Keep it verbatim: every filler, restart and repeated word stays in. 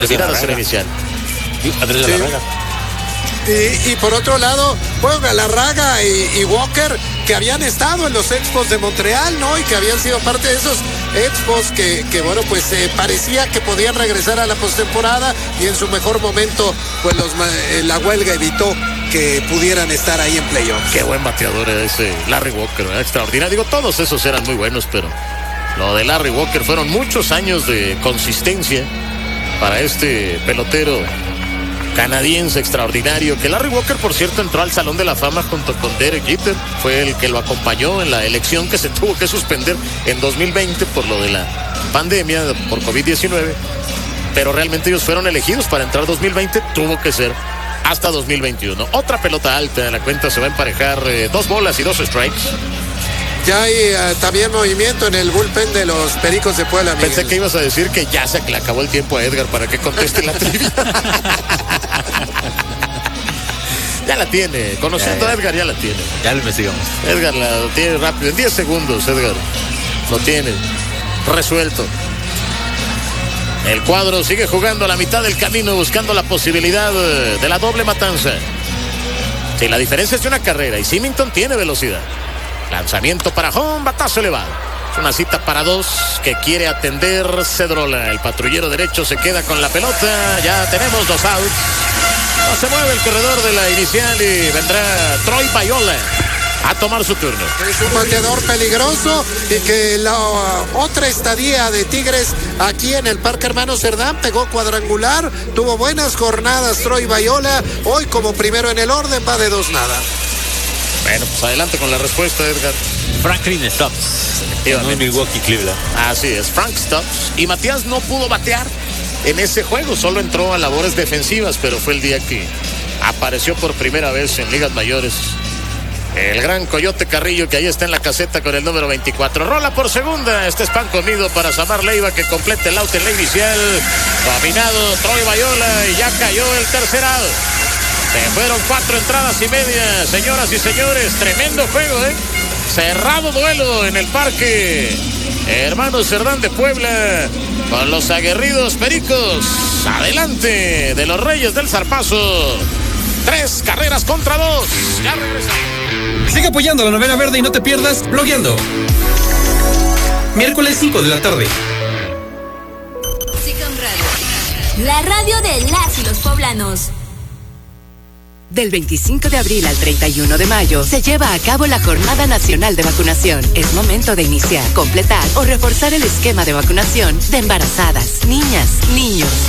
Retiradas en inicial. Andrés Sí. Galarraga. Y, y por otro lado, bueno, Galarraga y, y Walker, que habían estado en los Expos de Montreal, ¿no? Y que habían sido parte de esos Expos que, que bueno, pues eh, parecía que podían regresar a la postemporada y en su mejor momento, pues los, eh, la huelga evitó que pudieran estar ahí en playoffs. Qué buen bateador era ese Larry Walker, ¿verdad? Extraordinario. Digo, todos esos eran muy buenos, pero lo de Larry Walker fueron muchos años de consistencia para este pelotero canadiense extraordinario, que Larry Walker, por cierto, entró al Salón de la Fama junto con Derek Jeter. Fue el que lo acompañó en la elección que se tuvo que suspender en dos mil veinte por lo de la pandemia, por COVID diecinueve. Pero realmente ellos fueron elegidos para entrar dos mil veinte, tuvo que ser hasta dos mil veintiuno. Otra pelota alta en la cuenta, se va a emparejar eh, dos bolas y dos strikes. Ya hay uh, también movimiento en el bullpen de los Pericos de Puebla, Miguel. Pensé que ibas a decir que ya se le acabó el tiempo a Edgar para que conteste la trivia. Ya la tiene. Conociendo ya, ya. a Edgar, ya la tiene. Ya lo investigamos. Edgar la tiene rápido. En diez segundos, Edgar. Lo tiene. Resuelto. El cuadro sigue jugando a la mitad del camino, buscando la posibilidad de la doble matanza. Sí, la diferencia es de una carrera y Symington tiene velocidad. Lanzamiento para home, batazo elevado. Es una cita para dos que quiere atender Cedrola. El patrullero derecho se queda con la pelota. Ya tenemos dos outs. No se mueve el corredor de la inicial y vendrá Troy Bayola a tomar su turno. Es un bateador peligroso y que la uh, otra estadía de Tigres aquí en el Parque Hermano Cerdán pegó cuadrangular, tuvo buenas jornadas Troy Bayola, hoy como primero en el orden va de dos nada. Bueno, pues adelante con la respuesta, Edgar. Franklin Stubbs, en Milwaukee, Cleveland. Así es, Frank Stubbs. Y Matías no pudo batear en ese juego, solo entró a labores defensivas, pero fue el día que apareció por primera vez en ligas mayores. El gran Coyote Carrillo, que ahí está en la caseta con el número veinticuatro. Rola por segunda. Este es pan comido para Samar Leiva, que complete el out en la inicial. Dominado Troy Bayola y ya cayó el tercer out. Se fueron cuatro entradas y media, señoras y señores. Tremendo juego, ¿eh? Cerrado duelo en el Parque Hermano Cerdán de Puebla, con los aguerridos Pericos. Adelante de los Reyes del Zarpazo. Tres carreras contra dos. Ya regresamos. Sigue apoyando la novena verde y no te pierdas Blogueando. Miércoles cinco de la tarde. Chicom Radio, la radio de las y los poblanos. Del veinticinco de abril al treinta y uno de mayo se lleva a cabo la Jornada Nacional de Vacunación. Es momento de iniciar, completar o reforzar el esquema de vacunación de embarazadas, niñas, niños,